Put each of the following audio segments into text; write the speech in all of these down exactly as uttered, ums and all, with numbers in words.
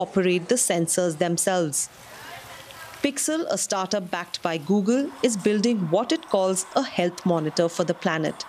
operate the sensors themselves. Pixel, a startup backed by Google, is building what it calls a health monitor for the planet.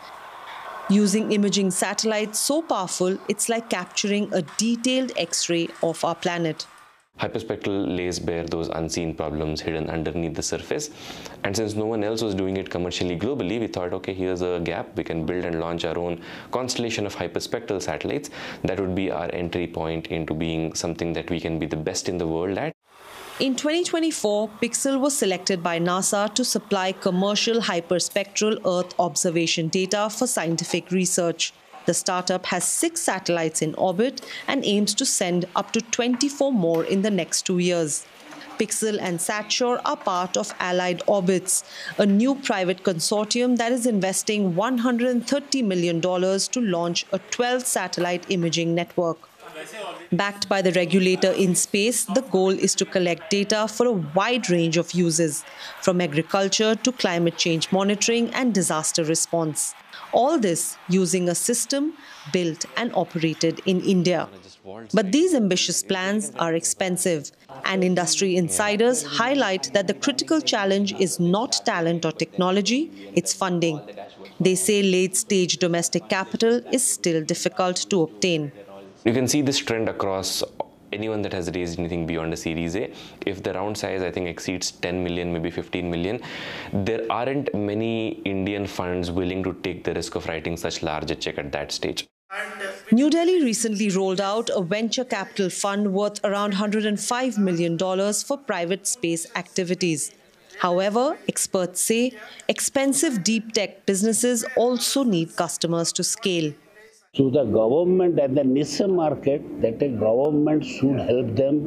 Using imaging satellites so powerful, it's like capturing a detailed X-ray of our planet. Hyperspectral lays bare those unseen problems hidden underneath the surface. And since no one else was doing it commercially globally, we thought, okay, here's a gap. We can build and launch our own constellation of hyperspectral satellites. That would be our entry point into being something that we can be the best in the world at. In twenty twenty-four, Pixel was selected by NASA to supply commercial hyperspectral Earth observation data for scientific research. The startup has six satellites in orbit and aims to send up to twenty-four more in the next two years. Pixel and SatSure are part of Allied Orbits, a new private consortium that is investing one hundred thirty million dollars to launch a twelve satellite imaging network. Backed by the regulator in space, the goal is to collect data for a wide range of uses, from agriculture to climate change monitoring and disaster response. All this using a system built and operated in India. But these ambitious plans are expensive, and industry insiders highlight that the critical challenge is not talent or technology, it's funding. They say late-stage domestic capital is still difficult to obtain. You can see this trend across anyone that has raised anything beyond a Series A. If the round size, I think, exceeds ten million, maybe fifteen million, there aren't many Indian funds willing to take the risk of writing such large a check at that stage. New Delhi recently rolled out a venture capital fund worth around one hundred five million dollars for private space activities. However, experts say expensive deep tech businesses also need customers to scale. So the government and the niche market, that the government should help them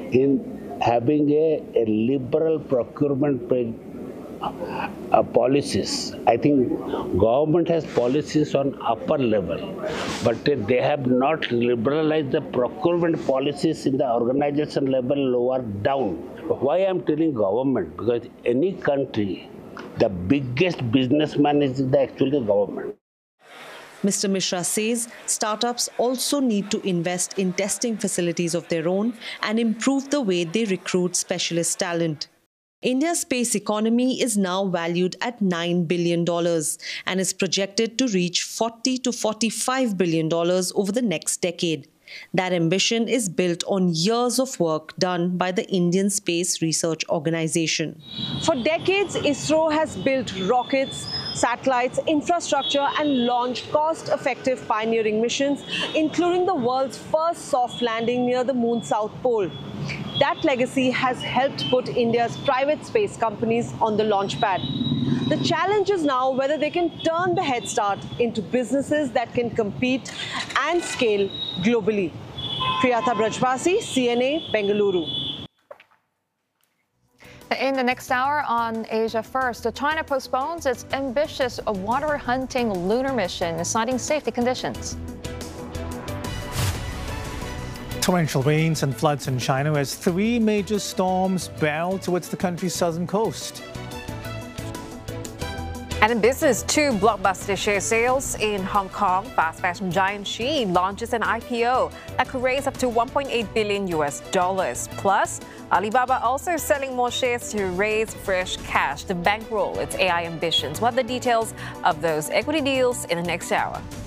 in having a, a liberal procurement uh, policies. I think government has policies on upper level, but they have not liberalized the procurement policies in the organization level lower down. Why I'm telling government? Because any country, the biggest businessman is the actually the government. Mister Mishra says startups also need to invest in testing facilities of their own and improve the way they recruit specialist talent. India's space economy is now valued at nine billion dollars and is projected to reach forty to forty-five billion dollars over the next decade. That ambition is built on years of work done by the Indian Space Research Organization. For decades, ISRO has built rockets, satellites, infrastructure and launched cost-effective pioneering missions, including the world's first soft landing near the moon's south pole. That legacy has helped put India's private space companies on the launch pad. The challenge is now whether they can turn the head start into businesses that can compete and scale globally. Priyatha Brajbasi, C N A, Bengaluru. In the next hour on Asia First, China postpones its ambitious water hunting lunar mission, citing safety conditions. Torrential rains and floods in China as three major storms barrel towards the country's southern coast. And in business, two blockbuster share sales in Hong Kong. Fast fashion giant Shein launches an I P O that could raise up to one point eight billion U S dollars. Plus, Alibaba also selling more shares to raise fresh cash to bankroll its A I ambitions. What are the details of those equity deals in the next hour?